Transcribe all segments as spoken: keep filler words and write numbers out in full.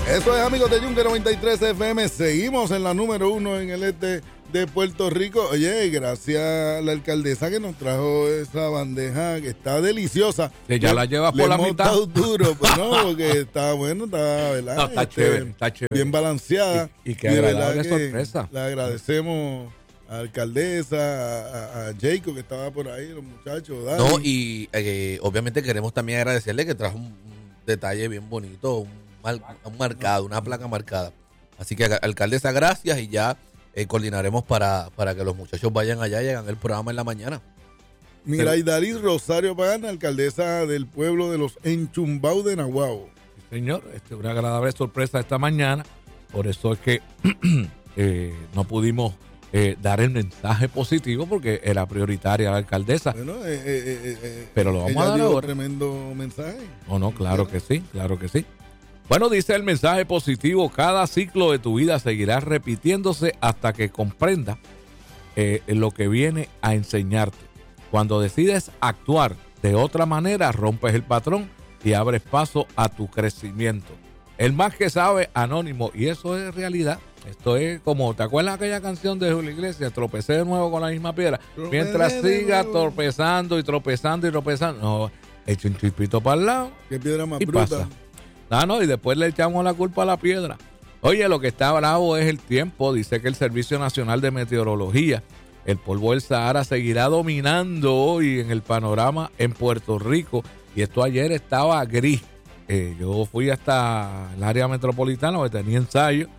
Eso es, amigos de Yunque noventa y tres F M. Seguimos en la número uno en el este de Puerto Rico. Oye, gracias a la alcaldesa que nos trajo esa bandeja que está deliciosa. Que ya le, la llevas por la mitad. Duro, pues no, porque está bueno, está, ¿verdad? No, está este, chévere, está chévere. Bien balanceada. Y, y qué agradable sorpresa. Le agradecemos a la alcaldesa, a, a, a Jacob que estaba por ahí, los muchachos. Dani. No, y eh, obviamente queremos también agradecerle que trajo un, un detalle bien bonito, un, mal, un marcado, una placa marcada. Así que, alcaldesa, gracias, y ya eh, coordinaremos para, para que los muchachos vayan allá y hagan el programa en la mañana. Mira, y Dalis Rosario Pagana, alcaldesa del pueblo de los Enchumbau de Nahuabo. Sí, señor, este, una agradable sorpresa esta mañana. Por eso es que eh, no pudimos eh, dar el mensaje positivo, porque era prioritaria la alcaldesa. Bueno, eh, eh, eh, pero lo vamos ella a dar dio ahora. Tremendo mensaje. No, no, claro que sí, claro que sí. Bueno, dice el mensaje positivo: cada ciclo de tu vida seguirá repitiéndose hasta que comprendas eh, lo que viene a enseñarte. Cuando decides actuar de otra manera, rompes el patrón y abres paso a tu crecimiento. El más que sabe, anónimo, y eso es realidad. Esto es como, ¿te acuerdas aquella canción de Julio Iglesias? Tropecé de nuevo con la misma piedra. Tropecé Mientras siga nuevo. tropezando y tropezando y tropezando, no, echa un chispito para el lado. Qué piedra más Y bruta. pasa. No, no, y después le echamos la culpa a la piedra. Oye, lo que está bravo es el tiempo. Dice que el Servicio Nacional de Meteorología, el polvo del Sahara seguirá dominando hoy en el panorama en Puerto Rico. Y esto ayer estaba gris. Eh, yo fui hasta el área metropolitana donde tenía ensayo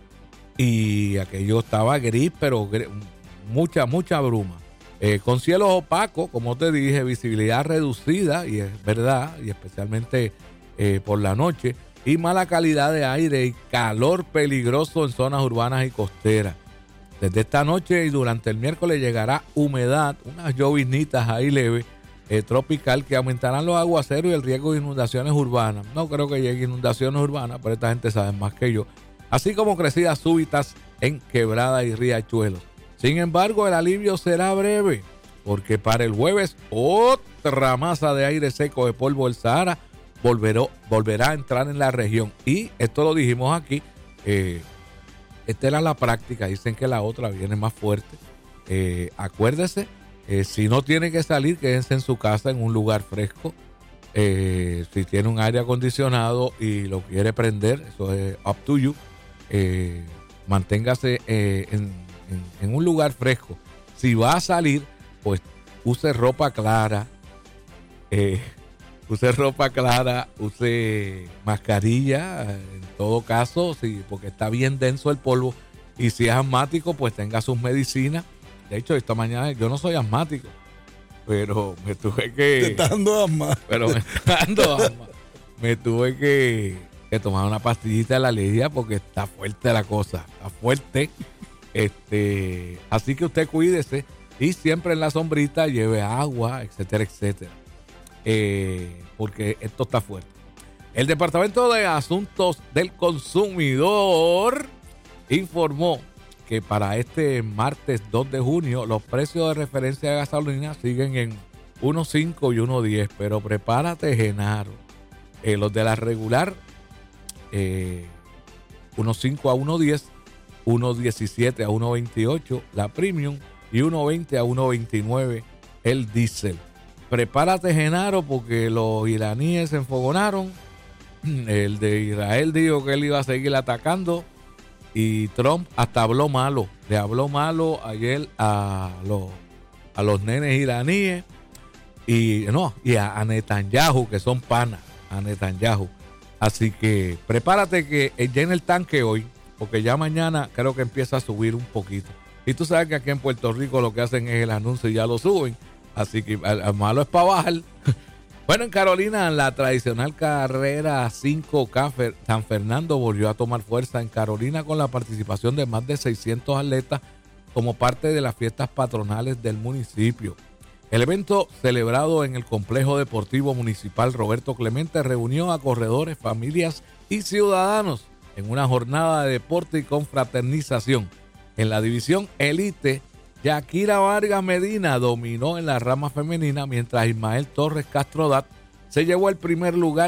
y aquello estaba gris, pero gris, mucha, mucha bruma. Eh, con cielos opacos, como te dije, visibilidad reducida, y es verdad, y especialmente eh, por la noche, y mala calidad de aire y calor peligroso en zonas urbanas y costeras. Desde esta noche y durante el miércoles llegará humedad, unas lloviznitas ahí leves, eh, tropical, que aumentarán los aguaceros y el riesgo de inundaciones urbanas. No creo que llegue inundaciones urbanas, pero esta gente sabe más que yo. Así como crecidas súbitas en quebradas y riachuelos. Sin embargo, el alivio será breve, porque para el jueves otra masa de aire seco de polvo del Sahara volverá, volverá a entrar en la región. Y esto lo dijimos aquí, eh, esta era la práctica, dicen que la otra viene más fuerte. Eh, acuérdese, eh, si no tiene que salir, quédense en su casa en un lugar fresco. Eh, si tiene un aire acondicionado y lo quiere prender, eso es up to you. Eh, manténgase eh, en, en, en un lugar fresco. Si va a salir, pues use ropa clara, eh, use ropa clara, use mascarilla, en todo caso, sí, porque está bien denso el polvo. Y si es asmático, pues tenga sus medicinas. De hecho, esta mañana yo no soy asmático, pero me tuve que... Te está dando asma. Pero me está dando asma. Me tuve que, que tomar una pastillita de la alergia porque está fuerte la cosa, está fuerte. Este, así que usted cuídese y siempre en la sombrita lleve agua, etcétera, etcétera. Eh, porque esto está fuerte. El Departamento de Asuntos del Consumidor informó que para este martes dos de junio los precios de referencia de gasolina siguen en uno cinco y uno diez, pero prepárate, Genaro. Eh, los de la regular, eh, uno cinco a uno diez, uno diecisiete a uno veintiocho, la premium, y uno veinte a uno veintinueve el diésel. Prepárate, Genaro, porque los iraníes se enfogonaron. El de Israel dijo que él iba a seguir atacando y Trump hasta habló malo. Le habló malo ayer a los, a los nenes iraníes y, no, y a, a Netanyahu, que son panas, a Netanyahu. Así que prepárate que llene el tanque hoy, porque ya mañana creo que empieza a subir un poquito. Y tú sabes que aquí en Puerto Rico lo que hacen es el anuncio y ya lo suben. Así que el, el malo es para bajar. Bueno, en Carolina, la tradicional carrera cinco K San Fernando volvió a tomar fuerza en Carolina con la participación de más de seiscientos atletas como parte de las fiestas patronales del municipio. El evento, celebrado en el Complejo Deportivo Municipal Roberto Clemente, reunió a corredores, familias y ciudadanos en una jornada de deporte y confraternización. En la división Elite, Yakira Vargas Medina dominó en la rama femenina, mientras Ismael Torres Castrodat se llevó el primer lugar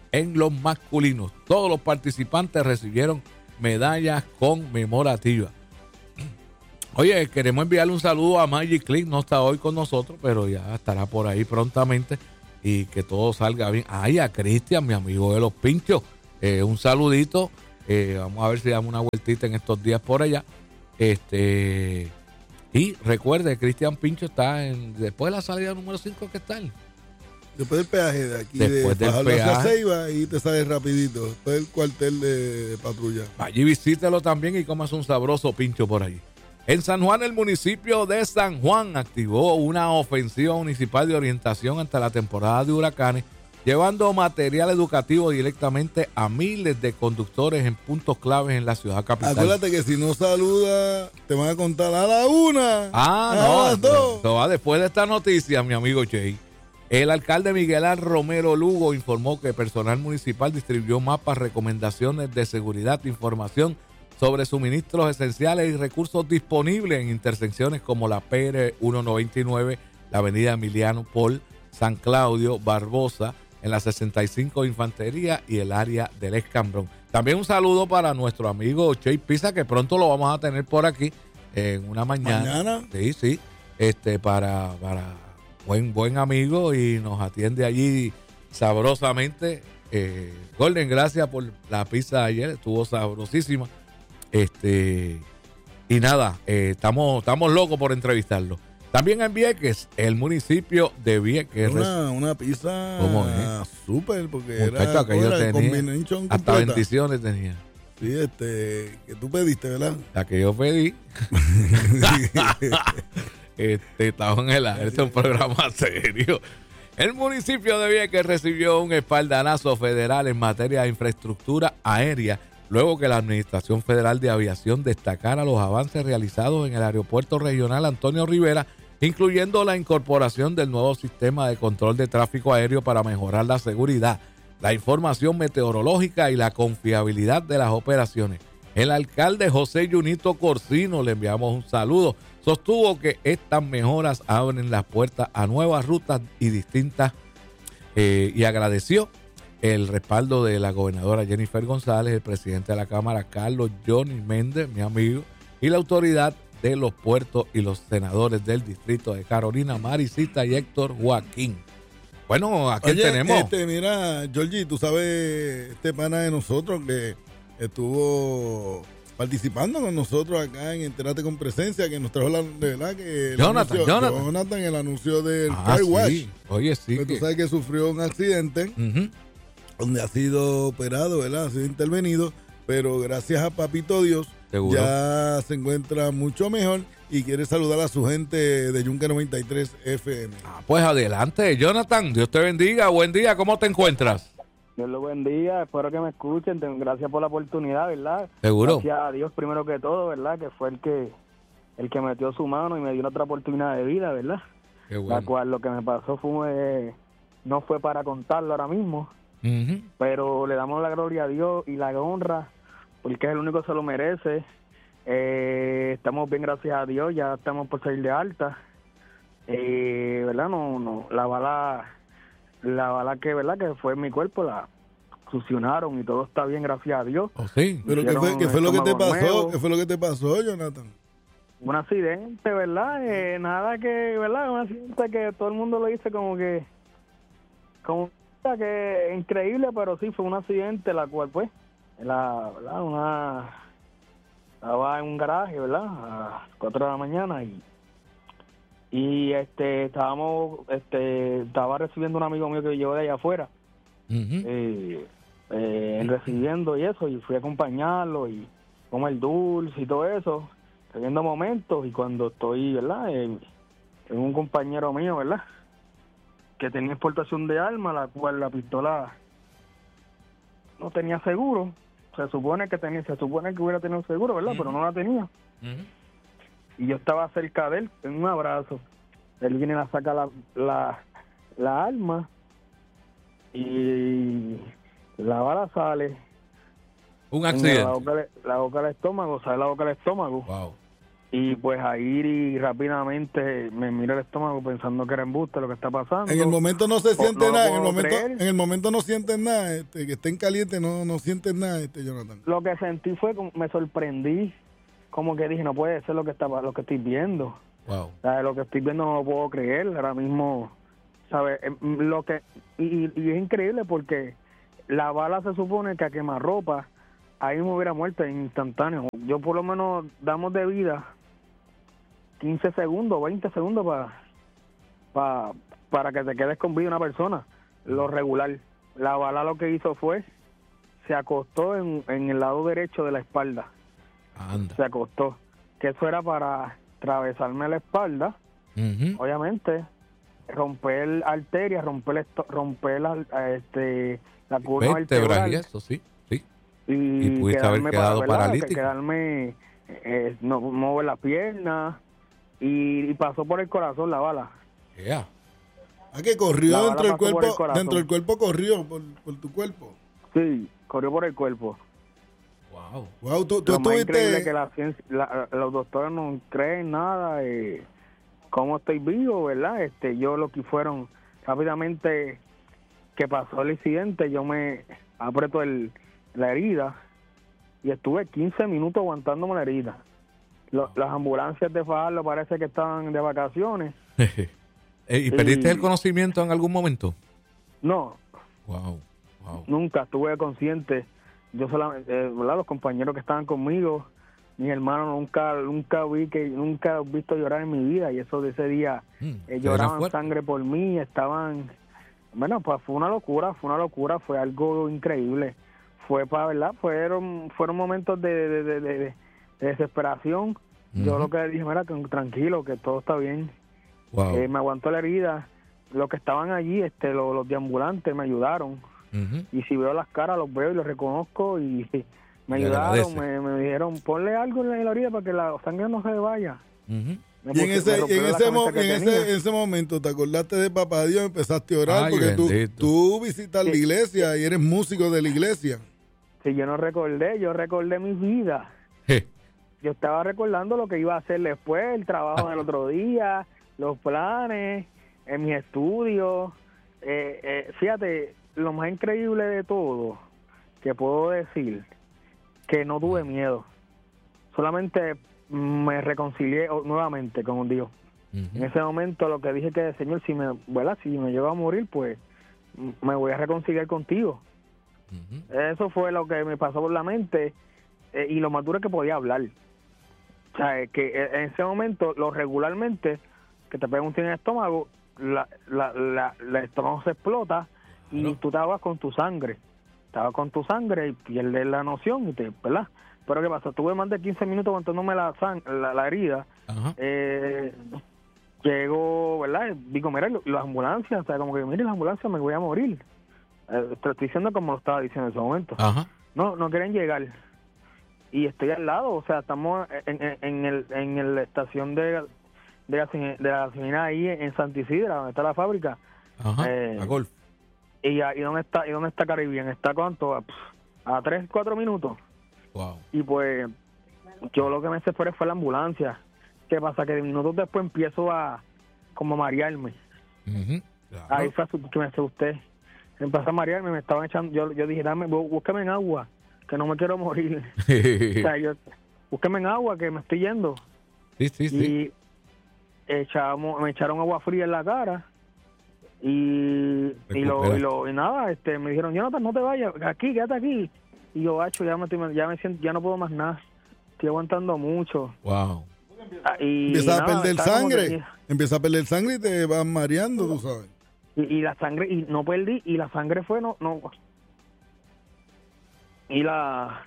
en los masculinos. Todos los participantes recibieron medallas conmemorativas. Oye, queremos enviarle un saludo a Magic Click, no está hoy con nosotros, pero ya estará por ahí prontamente y que todo salga bien. Ay, a Cristian, mi amigo de los pinchos, eh, un saludito, eh, vamos a ver si damos una vueltita en estos días por allá. Este, y recuerde, Cristian Pincho está en, después de la salida número cinco, ¿qué tal? Después del peaje de aquí, después de del bajarlo hacia peaje, Ceiba y te sales rapidito, después del cuartel de, de patrulla. Allí visítelo también y comas un sabroso pincho por allí. En San Juan, el municipio de San Juan activó una ofensiva municipal de orientación ante la temporada de huracanes, llevando material educativo directamente a miles de conductores en puntos claves en la ciudad capital. Acuérdate que si no saluda, te van a contar a la una. Ah, a no, las dos. eso va después de esta noticia, mi amigo Jay. El alcalde Miguel Ángel Romero Lugo informó que personal municipal distribuyó mapas, recomendaciones de seguridad, información sobre suministros esenciales y recursos disponibles en intersecciones como la P R ciento noventa y nueve, la avenida Emiliano Pol, San Claudio, Barbosa, en la sesenta y cinco de Infantería y el área del Escambrón. También un saludo para nuestro amigo Che Pisa, que pronto lo vamos a tener por aquí en una mañana. ¿Mañana? Sí, sí, este, para, para buen, buen amigo y nos atiende allí sabrosamente. Eh, Golden, gracias por la pizza de ayer, estuvo sabrosísima. Este, y nada, eh, estamos, estamos locos por entrevistarlo. También en Vieques, el municipio de Vieques. Una, una pizza ¿Cómo es? súper, porque Muchacho, era, aquello era tenía, combination hasta completa. bendiciones tenía. Sí, este, que tú pediste, ¿verdad? La que yo pedí. este, estaba en el aire, este es un programa serio. El municipio de Vieques recibió un espaldarazo federal en materia de infraestructura aérea, luego que la Administración Federal de Aviación destacara los avances realizados en el Aeropuerto Regional Antonio Rivera, incluyendo la incorporación del nuevo sistema de control de tráfico aéreo para mejorar la seguridad, la información meteorológica y la confiabilidad de las operaciones. El alcalde José Junito Corsino, le enviamos un saludo, sostuvo que estas mejoras abren las puertas a nuevas rutas y distintas eh, y agradeció el respaldo de la gobernadora Jennifer González, el presidente de la Cámara Carlos Johnny Méndez, mi amigo, y la autoridad de los puertos y los senadores del distrito de Carolina, Maricita y Héctor Joaquín. Bueno, aquí Oye, tenemos. Este, mira, Georgie, tú sabes, este pana de nosotros que estuvo participando con nosotros acá en Entérate con Presencia, que nos trajo la de verdad que el Jonathan, anuncio, Jonathan. Jonathan, el anuncio del Ah, Car Wash. sí. Oye, sí. Pues que- tú sabes que sufrió un accidente Ujú. donde ha sido operado, ¿verdad? Ha sido intervenido, pero gracias a Papito Dios Seguro. ya se encuentra mucho mejor y quiere saludar a su gente de Yunque noventa y tres F M. Ah, pues adelante, Jonathan. Dios te bendiga. Buen día. ¿Cómo te encuentras? Dios lo bendiga, espero que me escuchen, ten- gracias por la oportunidad, ¿verdad? Seguro. Gracias a Dios primero que todo, ¿verdad? Que fue el que el que metió su mano y me dio otra oportunidad de vida, ¿verdad? Qué La bueno. cual lo que me pasó fue no fue para contarlo ahora mismo, Ujú. pero le damos la gloria a Dios y la honra porque es el único que se lo merece. Eh, estamos bien, gracias a Dios, ya estamos por salir de alta. Eh, ¿verdad? No, no, la bala, la bala que, ¿verdad? Que fue en mi cuerpo, la succionaron y todo está bien, gracias a Dios. Oh, sí. Pero ¿qué Hicieron fue, qué un fue lo que te estómago pasó? nuevo. ¿Qué fue lo que te pasó, Jonathan? Un accidente, ¿verdad? Eh, nada que, ¿verdad? Un accidente que todo el mundo lo dice como que, como que increíble, pero sí fue un accidente, la cual, pues, la, ¿verdad? Una, estaba en un garaje, ¿verdad? A las cuatro de la mañana y, y este, estábamos, este, estaba recibiendo un amigo mío que llegó de allá afuera, Ujú. eh, eh, recibiendo y eso, y fui a acompañarlo y comer dulce y todo eso, teniendo momentos, y cuando estoy, ¿verdad? Eh, en un compañero mío, ¿verdad? Que tenía exportación de armas, la cual la pistola no tenía seguro. Se supone que tenía, se supone que hubiera tenido seguro, ¿verdad? Pero no la tenía. Ujú. Y yo estaba cerca de él, en un abrazo. Él viene a sacar la, la, la arma y la bala sale. Un en accidente. La boca, de- la boca del estómago, sale la boca del estómago. Wow. Y pues ahí y rápidamente me mira el estómago pensando que era embuste lo que está pasando. En el momento no se No- siente no lo nada, en el puedo momento, creer. en el momento no sientes nada, este, que estén calientes no, no sientes nada, este Jonathan. Lo que sentí fue, como- me sorprendí, como que dije, no puede ser lo que, estaba, lo que estoy viendo. Wow. O sea, lo que estoy viendo no lo puedo creer, ahora mismo, ¿sabes? Em, Lo que, y, y es increíble porque la bala se supone que a quemarropa, ahí me hubiera muerto instantáneo. Yo por lo menos damos de vida quince segundos, veinte segundos para pa, para que te quedes con vida una persona, lo regular. La bala lo que hizo fue, se acostó en, en el lado derecho de la espalda, Anda. se acostó, que eso era para atravesarme la espalda, Ujú. obviamente, romper arterias, romper esto, romper la, este, la columna Vértebras vertebral y eso, sí. Sí. y, Y pudiste haber quedarme quedado ¿verdad? paralítico. Quedarme, eh, no mover la pierna y, y pasó por el corazón la bala. Yeah. Ah, que corrió La bala dentro del pasó por el cuerpo, corazón. dentro del cuerpo corrió por, por tu cuerpo. Sí, corrió por el cuerpo. Wow. Wow, tú, tú Lo más increíble es estuviste... que la ciencia, la- los doctores no creen nada, eh, cómo estoy vivo, ¿verdad? Este, yo lo que fueron rápidamente que pasó el incidente, yo me aprieto el, la herida y estuve quince minutos aguantándome la herida. Lo- las ambulancias de Fajardo parece que estaban de vacaciones. Eh, ¿Y perdiste Y- el conocimiento en algún momento? No, Wow. Wow. nunca estuve consciente. Yo solamente, eh, ¿verdad? Los compañeros que estaban conmigo, mis hermanos, nunca nunca vi que nunca he visto llorar en mi vida, y eso de ese día Mm, eh, se lloraban fuerte. sangre por mí, estaban, bueno, pues fue una locura, fue una locura, fue algo increíble, fue para, ¿verdad? Fueron fueron momentos de, de, de, de- de desesperación. Yo Ujú. lo que dije, mira, que tranquilo, que todo está bien. Wow. Eh, me aguantó la herida. Los que estaban allí, este, los, los de ambulantes me ayudaron. Ujú. Y si veo las caras, los veo y los reconozco y me Le ayudaron, agradece. me, me dijeron, ponle algo en la, en la herida para que la sangre no se vaya. Ujú. Me Y en puse- ese, me y en rompieron la ese, mo- camisa que y en tenía. ese, en ese momento te acordaste de Papá Dios, empezaste a orar Ay, porque tú, bendito. tú visitas la Sí. iglesia y eres músico de la iglesia. Si yo no recordé, yo recordé mi vida. Je. Yo estaba recordando lo que iba a hacer después, el trabajo del otro día, los planes, en mis estudios. Eh, eh, fíjate, lo más increíble de todo que puedo decir, que no tuve miedo. Solamente me reconcilié oh, nuevamente con Dios. En Ujú. ese momento lo que dije que, Señor, si me, ¿verdad? Si me llevo a morir, pues m- me voy a reconciliar contigo. Ujú. Eso fue lo que me pasó por la mente, eh, y lo más duro es que podía hablar. O sea, eh, que eh, en ese momento, lo regularmente, que te pega un tiro en el estómago, la, la, la, la- el estómago se explota y Claro. tú estabas con tu sangre. Estabas con tu sangre y pierdes la noción, y te, ¿verdad? Pero ¿qué pasa? Tuve más de quince minutos aguantándome la, sang- la, la herida. Ajá. Eh, llego, ¿verdad? Digo, mira, lo- las ambulancias, o sea, como que, mire, las ambulancias, me voy a morir. Eh, te lo estoy diciendo como lo estaba diciendo en ese momento. Ajá. No, no quieren llegar. Y estoy al lado, o sea, estamos en, en, en el, en el- la estación de, de, gasolina- de la gasolina ahí en Santa Isidra, donde está la fábrica. Ajá. Eh, A golf. Y, a- y dónde está y dónde está Caribbean, está cuánto, a, a tres, cuatro minutos. Wow. Y pues yo lo que me desesperé fue la ambulancia. ¿Qué pasa? Que minutos después empiezo a como a marearme. Ujú. Claro. Ahí fue que me asusté. Empecé a marearme, me estaban echando, yo, yo dije, dame, bú- búsqueme en agua, que no me quiero morir. O sea, yo, búsqueme en agua, que me estoy yendo. sí, sí, sí. Y echamos, me echaron agua fría en la cara. Y, y, lo, y, lo, y nada, este, me dijeron, Jonathan, no te vayas, aquí, quédate aquí. Y yo, hacho, ya me, estoy- ya me siento, ya no puedo más nada. Estoy aguantando mucho. Wow. Ah, Y Empiezas a nada, perder estaba como sangre. que- Empiezas a perder sangre y te vas mareando, tú sabes. Y, y la sangre, y no perdí, y la sangre fue, no, no. Y la.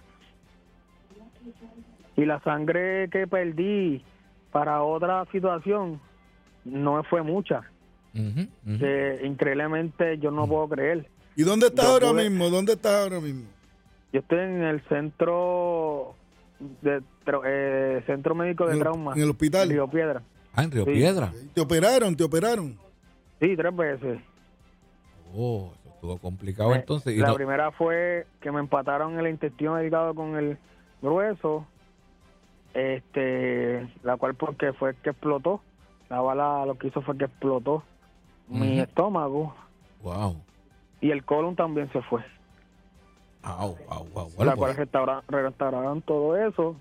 Y la sangre que perdí para otra situación no me fue mucha. Ujú, ujú. Que increíblemente yo no puedo creer. ¿Y dónde estás Yo ahora pude- mismo? ¿Dónde estás ahora mismo? Yo estoy en el centro de tra- eh, centro médico de En el- trauma en el hospital. Río Piedra. Ah, en Río Sí. Piedra. ¿Te operaron? ¿Te operaron? Sí, tres veces. Oh, eso estuvo complicado Eh, entonces. Y la no- primera fue que me empataron el intestino delgado con el grueso. este, la cual porque fue que explotó, la bala lo que hizo fue que explotó mi Ujú. estómago Wow. y el colon también se fue, Wow, wow, wow. la Bueno, cual pues, restaura- restauraron todo eso.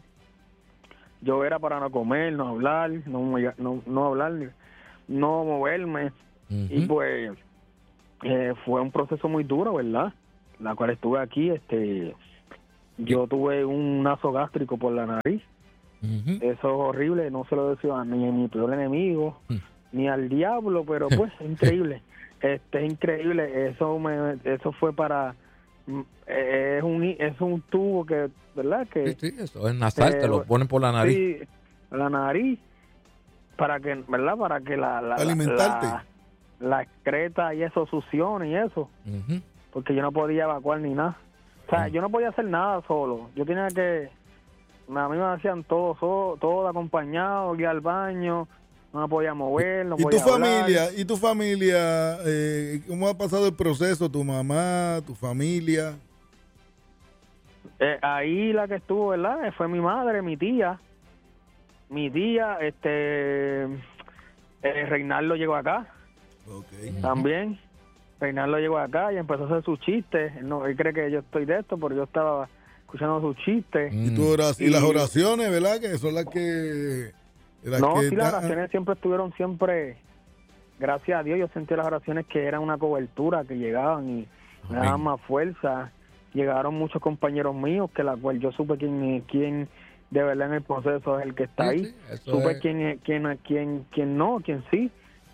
Yo era para no comer, no hablar, no, mo- no, no hablar, ni- no moverme, y ujú. pues eh, fue un proceso muy duro, ¿verdad? La cual estuve aquí, este, yo tuve un naso gástrico por la nariz. Ujú. Eso es horrible, no se lo deseo ni a mi peor enemigo, Mm. ni al diablo, pero pues es increíble. Este es increíble, eso me eso fue para mm, eh, es un es un tubo que, ¿verdad? Que Sí, sí, eso es nasal, te lo eh, ponen por la nariz. sí, la nariz para que, ¿verdad? Para que la la, la, Alimentarte. la, la excreta y eso succione y eso, Ujú. porque yo no podía evacuar ni nada. O sea, Mm. yo no podía hacer nada solo. Yo tenía que a mí me hacían todo, todo, todo acompañado, ir al baño, no me podía mover, no ¿Y tu podía hablar. familia? ¿Y tu familia? Eh, ¿Cómo ha pasado el proceso? ¿Tu mamá? ¿Tu familia? Eh, ahí la que estuvo, ¿verdad? Eh, Fue mi madre, mi tía. Mi tía, este, eh, Reinaldo llegó acá Ok. también. Reinaldo llegó acá y empezó a hacer sus chistes. Él, no, él cree que yo estoy de esto, pero yo estaba escuchando sus chistes. ¿Y, Mm. tu orac- y las Y- oraciones, ¿verdad? Que son las que... Las No, que sí, las da- oraciones siempre estuvieron siempre, gracias a Dios, yo sentí las oraciones que eran una cobertura, que llegaban y me daban Amén. más fuerza. Llegaron muchos compañeros míos, que la cual yo supe quién, quién de verdad en el proceso es el que está Sí, ahí. sí, eso Supe es. quién, es- quién, quién, quién no, quién sí.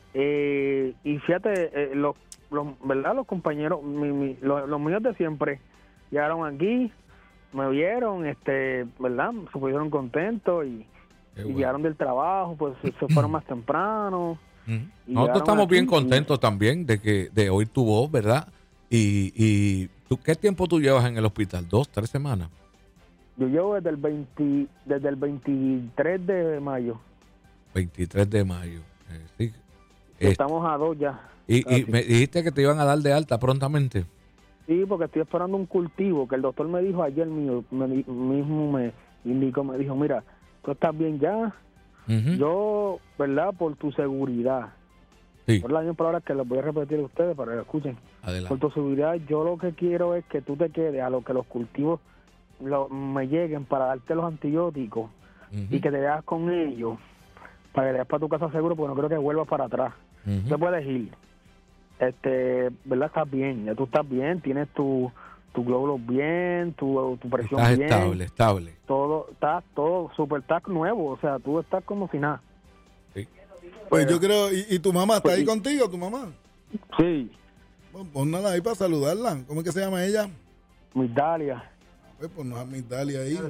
Eh, y fíjate, eh, los, los, ¿verdad? Los compañeros, mi, mi- los, los míos de siempre, llegaron aquí, me vieron, este, ¿verdad? Se pusieron contentos y, Qué y bueno. llegaron del trabajo, pues se se fueron más temprano. Ujú. y Nosotros llegaron estamos aquí bien y- contentos también de que de oír tu voz, ¿verdad? Y, y ¿tú, ¿qué tiempo tú llevas en el hospital? ¿Dos, tres semanas? Yo llevo desde el veinte, desde el veintitrés de mayo. veintitrés de mayo. Eh, sí. Eh, Estamos a dos ya. y, y casi. me dijiste que te iban a dar de alta prontamente. Sí, porque estoy esperando un cultivo que el doctor me dijo ayer mío, me di- mismo me indicó, me dijo, mira, tú estás bien ya. Ujú. Yo, ¿verdad? Por tu seguridad. Sí, Por las mismas palabras que les voy a repetir a ustedes para que lo escuchen. Por adelante. tu seguridad, yo lo que quiero es que tú te quedes a lo que los cultivos lo- me lleguen para darte los antibióticos Ujú. y que te veas con ellos para que te vayas para tu casa seguro, porque no creo que vuelvas para atrás. Ujú. Te puedes ir. Este, ¿verdad? Estás bien, ya tú estás bien, tienes tu, tu glóbulos bien, tu, tu presión Estás bien. estable, estable. Todo, estás todo super, estás nuevo, o sea, tú estás como si nada. Sí. Pues Pero- yo creo... ¿Y, y tu mamá está Pues, ahí y- contigo, tu mamá? Sí, Bueno, pon nada ahí para saludarla. ¿Cómo es que se llama ella? Migdalia. Pues ponnos a Migdalia ahí.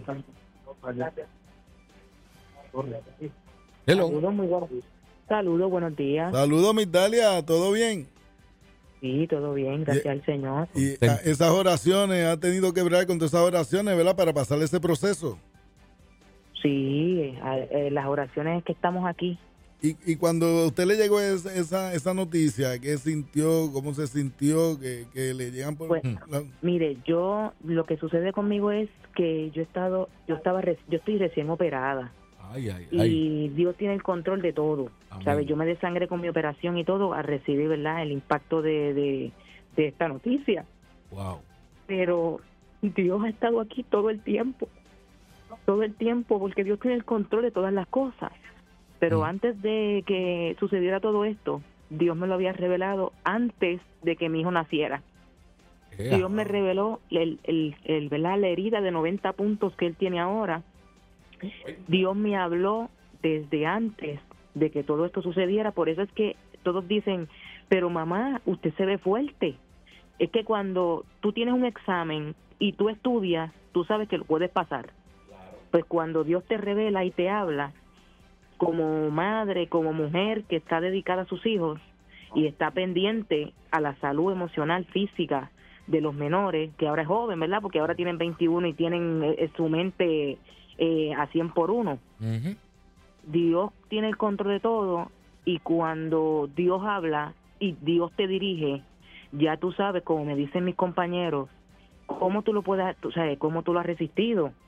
Hello. Saludos, muy buenos días. Saludos, buenos días. Saludos, Migdalia. ¿Todo bien? Sí, todo bien, gracias Y- al Señor. Y Ten- a, esas oraciones, ha tenido que ver con todas esas oraciones, ¿verdad? Para pasar ese proceso. Sí, a- eh, las oraciones que estamos aquí. Y, y cuando a usted le llegó es- esa, esa noticia, ¿qué sintió? ¿Cómo se sintió? Que, que le llegan por... Pues, la- Mire, yo, lo que sucede conmigo es que yo he estado, yo estaba, re- yo estoy recién operada Ay, ay, ay. y Dios tiene el control de todo. Amén. ¿Sabe? Yo me desangré con mi operación y todo al recibir, ¿verdad? El impacto de, de, de esta noticia. Wow. Pero Dios ha estado aquí todo el tiempo, todo el tiempo, porque Dios tiene el control de todas las cosas. Pero Mm. antes de que sucediera todo esto, Dios me lo había revelado antes de que mi hijo naciera. Ea. Dios me reveló el, el, el, ¿verdad? La herida de noventa puntos que él tiene ahora. Dios me habló desde antes de que todo esto sucediera. Por eso es que todos dicen, pero mamá, usted se ve fuerte. Es que cuando tú tienes un examen y tú estudias, tú sabes que lo puedes pasar. Pues cuando Dios te revela y te habla, como madre, como mujer que está dedicada a sus hijos y está pendiente a la salud emocional, física de los menores, que ahora es joven, ¿verdad? Porque ahora tienen veintiuno y tienen eh, su mente eh, a cien por uno. Ujú. Dios tiene el control de todo y cuando Dios habla y Dios te dirige, ya tú sabes, como me dicen mis compañeros, cómo tú lo puedes, tú sabes, cómo tú lo has resistido.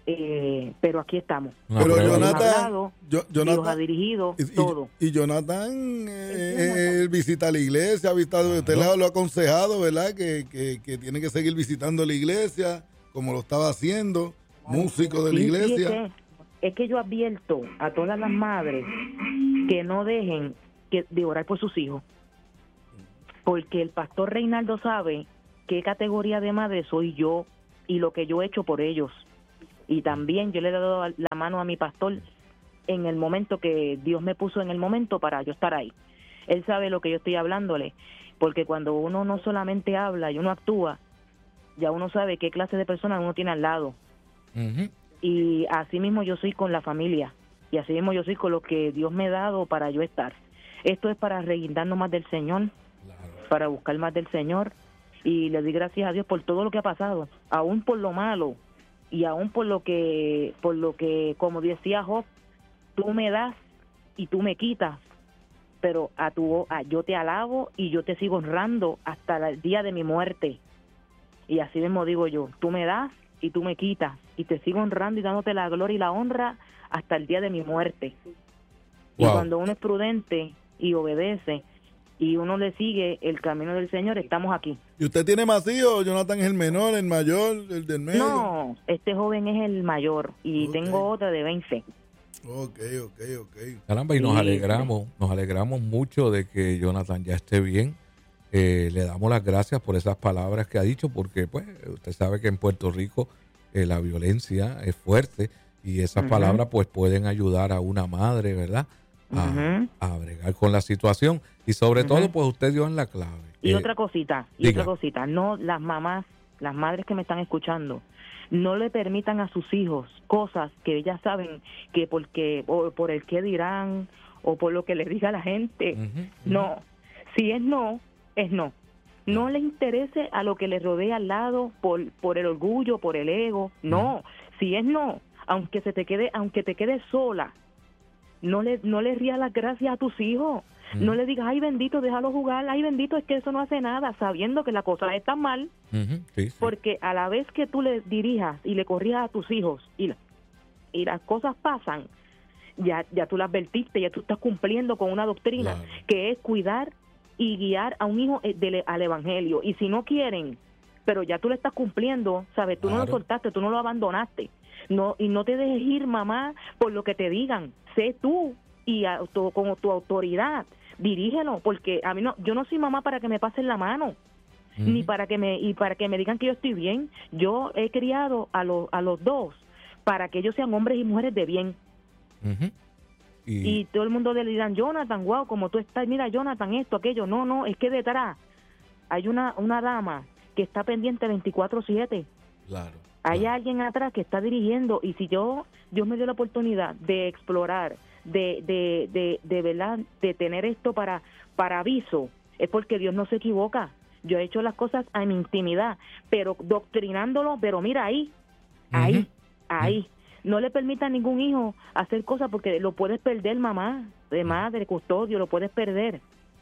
eh, pero aquí estamos. Una Pero prueba. Jonathan, Dios ha hablado, yo- Dios Jonathan- ha dirigido y, y- todo. y Jonathan, eh, él visita la iglesia, ha visitado, usted Claro. le- lo ha aconsejado, ¿verdad? Que, que, que tiene que seguir visitando la iglesia, como lo estaba haciendo, músico de la Sí, sí, iglesia. es, que, es que yo advierto a todas las madres que no dejen que, de orar por sus hijos, porque el pastor Reinaldo sabe qué categoría de madre soy yo y lo que yo he hecho por ellos. Y también yo le he dado la mano a mi pastor en el momento que Dios me puso en el momento para yo estar ahí. Él sabe lo que yo estoy hablándole, porque cuando uno no solamente habla y uno actúa, ya uno sabe qué clase de persona uno tiene al lado. Ujú. Y así mismo yo soy con la familia, y así mismo yo soy con lo que Dios me ha dado para yo estar. Esto es para reguindarnos más del Señor, para buscar más del Señor, y le doy gracias a Dios por todo lo que ha pasado, aún por lo malo, y aún por lo que, por lo que, como decía Job, tú me das y tú me quitas, pero a tu, a, yo te alabo y yo te sigo honrando hasta el día de mi muerte. Y así mismo digo yo, tú me das y tú me quitas, y te sigo honrando y dándote la gloria y la honra hasta el día de mi muerte. Y Wow. cuando uno es prudente y obedece y uno le sigue el camino del Señor, estamos aquí. ¿Y usted tiene más hijos? Jonathan es el menor, el mayor, el del medio. No, este joven es el mayor y Ok. tengo otra de veinte. Ok, ok, ok. Caramba, y nos Sí. alegramos, nos alegramos mucho de que Jonathan ya esté bien. Eh, le damos las gracias por esas palabras que ha dicho, porque pues usted sabe que en Puerto Rico eh, la violencia es fuerte y esas Ujú. palabras pues pueden ayudar a una madre, ¿verdad? A, Ujú. a bregar con la situación y sobre Ujú. todo pues usted dio en la clave. Y Eh, otra cosita, y diga. otra cosita, no, las mamás, las madres que me están escuchando, no le permitan a sus hijos cosas que ellas saben que porque, o por el que dirán, o por lo que le diga la gente. ujú, ujú. No, si es no, es no. No le interese a lo que le rodea al lado por, por el orgullo, por el ego. No, si es no, aunque se te quede, aunque te quedes sola, no le, no le rías las gracias a tus hijos. Mm. No le digas, ay bendito, déjalo jugar, ay bendito, es que eso no hace nada, sabiendo que la cosa está mal, Ujú, sí, sí. porque a la vez que tú le dirijas y le corrijas a tus hijos y, la- y las cosas pasan, ya, ya tú las advertiste, ya tú estás cumpliendo con una doctrina Claro. que es cuidar y guiar a un hijo eh, del- al evangelio. Y si no quieren, pero ya tú le estás cumpliendo, ¿sabes? Tú no lo Claro. soltaste, tú no lo abandonaste. No, y no te dejes ir, mamá, por lo que te digan. Sé tú y auto- con tu autoridad, dirígelo, porque a mí no, yo no soy mamá para que me pasen la mano, Ujú. ni para que me y para que me digan que yo estoy bien. Yo he criado a los a los dos para que ellos sean hombres y mujeres de bien. Ujú. Y, Y todo el mundo le dirán, Jonathan, wow, como tú estás, mira, Jonathan, esto, aquello. No, no, es que detrás hay una, una dama que está pendiente veinticuatro siete. claro, Hay claro. alguien atrás que está dirigiendo, y si yo, Dios me dio la oportunidad de explorar, de, de, de, de verdad, de tener esto para, para aviso, es porque Dios no se equivoca. Yo he hecho las cosas a mi intimidad, pero doctrinándolo, pero mira ahí, ahí, Ujú. ahí. No le permita a ningún hijo hacer cosas porque lo puedes perder, mamá, de madre, custodio, lo puedes perder.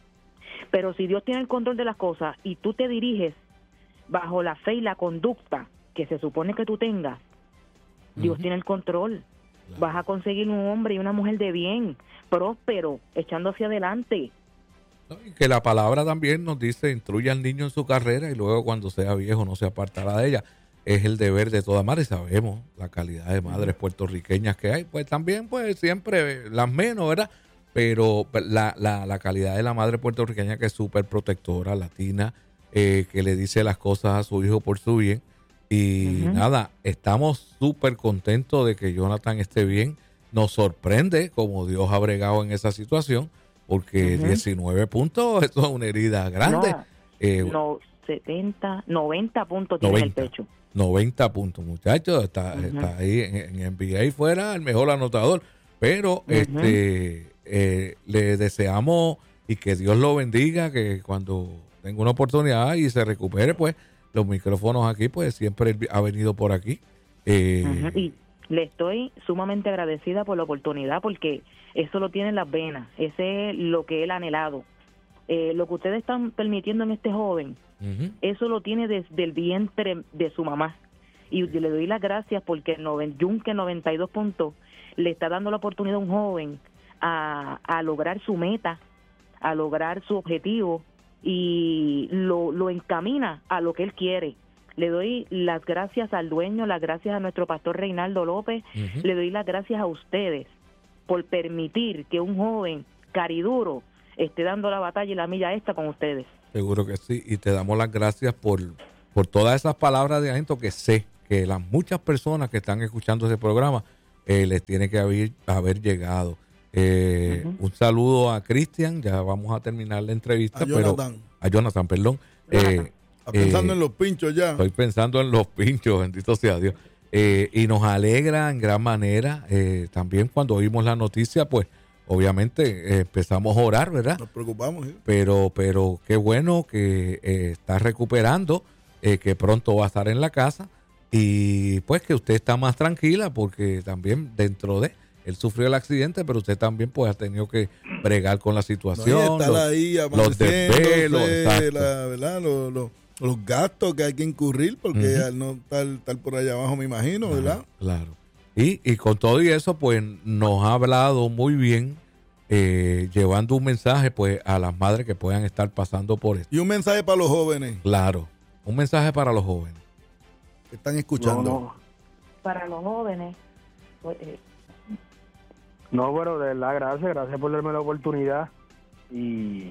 Pero si Dios tiene el control de las cosas y tú te diriges bajo la fe y la conducta que se supone que tú tengas, Dios Ujú. tiene el control. Claro. Vas a conseguir un hombre y una mujer de bien, próspero, echando hacia adelante. ¿No? Y que la palabra también nos dice, instruye al niño en su carrera y luego cuando sea viejo no se apartará de ella. Es el deber de toda madre. Sabemos la calidad de madres puertorriqueñas que hay, pues también pues siempre las menos, ¿verdad? Pero la, la, la calidad de la madre puertorriqueña que es súper protectora, latina, eh, que le dice las cosas a su hijo por su bien. Y Ujú. nada, estamos súper contentos de que Jonathan esté bien. Nos sorprende como Dios ha bregado en esa situación, porque Ujú. diecinueve puntos, eso es una herida grande. No, Eh, no, setenta, noventa puntos tiene en el noventa. pecho. noventa puntos, muchachos. Está, Ujú. está ahí en, en N B A fuera el mejor anotador. Pero este eh, le deseamos y que Dios lo bendiga, que cuando tenga una oportunidad y se recupere, pues los micrófonos aquí, pues siempre él ha venido por aquí. Eh, Ujú. Y le estoy sumamente agradecida por la oportunidad, porque eso lo tiene en las venas, ese es lo que él ha anhelado. Eh, lo que ustedes están permitiendo en este joven, ujú, eso lo tiene desde el vientre de su mamá. y le doy las gracias porque el noven, Yunque noventa y dos puntos le está dando la oportunidad a un joven a, a lograr su meta, a lograr su objetivo y lo, lo encamina a lo que él quiere. Le doy las gracias al dueño, las gracias a nuestro pastor Reinaldo López, uh-huh. le doy las gracias a ustedes por permitir que un joven cariduro esté dando la batalla y la milla esta con ustedes. Seguro que sí, y te damos las gracias por, por todas esas palabras de aliento que sé que las muchas personas que están escuchando ese programa eh, les tiene que haber, haber llegado. Eh, uh-huh. Un saludo a Cristian, ya vamos a terminar la entrevista. A Jonathan. Pero, a Jonathan, perdón. Eh, Está pensando eh, en los pinchos ya. Estoy pensando en los pinchos, bendito sea Dios. Eh, y nos alegra en gran manera. Eh, también cuando oímos la noticia, pues obviamente eh, empezamos a orar, ¿verdad? Nos preocupamos. ¿sí? Pero, pero qué bueno que eh, está recuperando, eh, que pronto va a estar en la casa y pues que usted está más tranquila porque también dentro de... Él sufrió el accidente, pero usted también pues ha tenido que bregar con la situación. No, estar los, ahí los desvelos, la, ¿verdad? Los, los, los gastos que hay que incurrir, porque uh-huh. al no estar, estar por allá abajo, me imagino, ¿verdad? Claro. claro. Y, y con todo y eso, pues nos ha hablado muy bien, eh, llevando un mensaje pues a las madres que puedan estar pasando por esto. Y un mensaje para los jóvenes. Claro, un mensaje para los jóvenes. Que están escuchando. No, no. Para los jóvenes, pues... Eh, No, pero de verdad, gracias, gracias por darme la oportunidad y,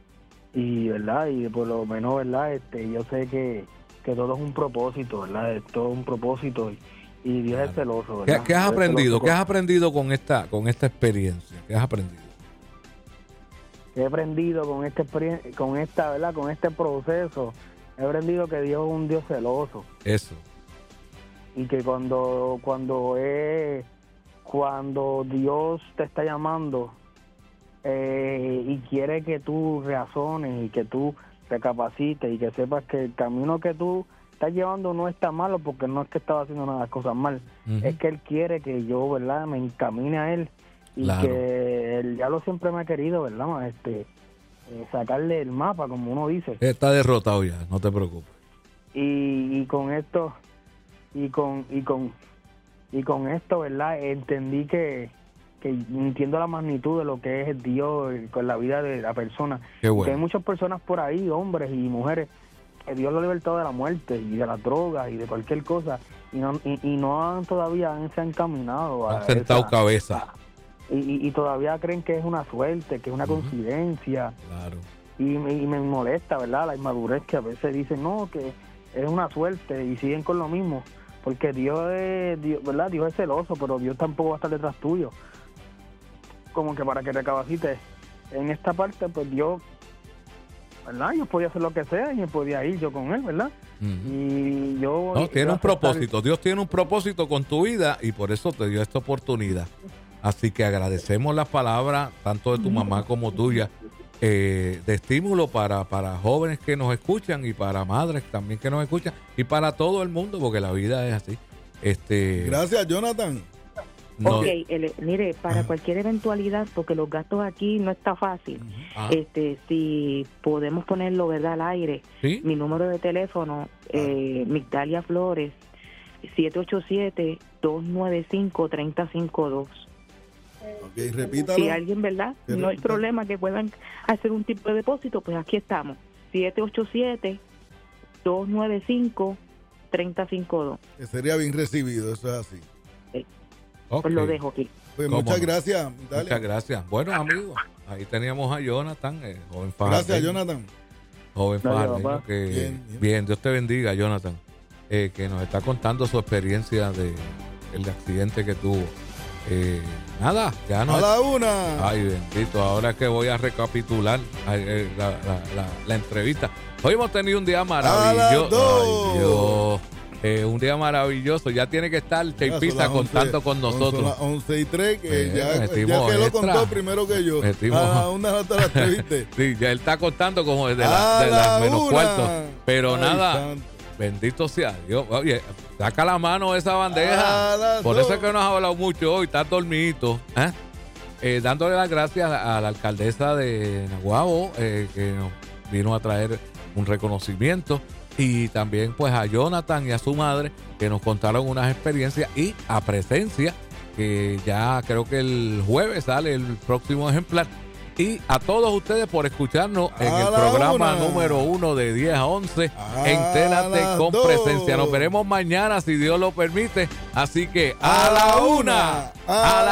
y verdad, y por lo menos, verdad, este, yo sé que, que todo es un propósito, verdad, es todo un propósito y, y Dios claro. es celoso, ¿verdad? ¿Qué, qué has Dios aprendido? ¿Qué has aprendido con esta, con esta experiencia? ¿Qué has aprendido? ¿Qué he aprendido con esta experiencia, con esta, verdad, con este proceso? He aprendido que Dios es un Dios celoso. Eso. Y que cuando, cuando es Cuando Dios te está llamando eh, y quiere que tú razones y que tú recapacites y que sepas que el camino que tú estás llevando no está malo, porque no es que estaba haciendo nada las cosas mal, uh-huh. es que Él quiere que yo, ¿verdad?, me encamine a Él y claro. que el diablo siempre me ha querido, ¿verdad?, este, eh, sacarle el mapa, como uno dice. Está derrotado ya, no te preocupes. Y, y con esto, y con... y con Y con esto, ¿verdad? Entendí que, que entiendo la magnitud de lo que es Dios con la vida de la persona. Qué bueno. Que hay muchas personas por ahí, hombres y mujeres, que Dios lo ha libertado de la muerte y de las drogas y de cualquier cosa. Y no, y, y no han todavía han, se han caminado. Han sentado esa, cabeza. A, y, y todavía creen que es una suerte, que es una uh-huh. coincidencia. Claro. Y, y me molesta, ¿verdad? La inmadurez que a veces dicen, no, que es una suerte y siguen con lo mismo. Porque Dios es, Dios, ¿verdad? Dios es celoso, pero Dios tampoco va a estar detrás tuyo. Como que para que recapacites en esta parte, pues Dios, ¿verdad? Yo podía hacer lo que sea y me podía ir yo con Él, ¿verdad? Uh-huh. Y yo... No, tiene un propósito. Dios tiene un propósito con tu vida y por eso te dio esta oportunidad. Así que agradecemos las palabras, tanto de tu mamá como tuya, eh, de estímulo para, para jóvenes que nos escuchan y para madres también que nos escuchan y para todo el mundo, porque la vida es así. Este, Gracias, Jonathan. No. Ok, el, mire, para Ajá. cualquier eventualidad, porque los gastos aquí no está fácil, Ajá. este si podemos ponerlo, ¿verdad?, al aire. ¿Sí? Mi número de teléfono, eh, Migdalia Flores, siete ocho siete, dos nueve cinco, tres cero cinco dos. Ok, repítalo. Si alguien, ¿verdad? No repita. Hay problema que puedan hacer un tipo de depósito, pues aquí estamos. siete ocho siete, dos nueve cinco, tres cero cinco dos. Que sería bien recibido, eso es así. Sí. Okay. Pues lo dejo aquí. Pues muchas no? gracias. Dale. Muchas gracias. Bueno, amigos, ahí teníamos a Jonathan, eh, joven fajardeño. Gracias, Jonathan. Joven fajardeño, que bien, bien. bien, Dios te bendiga, Jonathan, eh, que nos está contando su experiencia de el accidente que tuvo. Eh, nada, ya no. A la una. Ay, bendito. Ahora es que voy a recapitular la, la, la, la entrevista. Hoy hemos tenido un día maravilloso. Ay, Dios. Eh, un día maravilloso. Ya tiene que estar Che Pizza contando con nosotros. Son las once y tres, que eh, ya, ya que extra. Lo contó primero que yo. Metimos, a la una hasta las tres, ¿viste? Sí, ya él está contando como desde la, de las menos cuartos. Pero Ay, nada. Santo. Bendito sea Dios. Oye, saca la mano esa bandeja. Por eso es que nos ha hablado mucho hoy. Está dormidito. ¿eh? Eh, dándole las gracias a la alcaldesa de Naguabo, eh, que nos vino a traer un reconocimiento. Y también pues a Jonathan y a su madre que nos contaron unas experiencias, y a Presencia, que ya creo que el jueves sale el próximo ejemplar. Y a todos ustedes por escucharnos en A el la programa una. número uno de diez a once. A Entérate las con dos. Presencia. Nos veremos mañana si Dios lo permite. Así que a, A la la una, una, a a la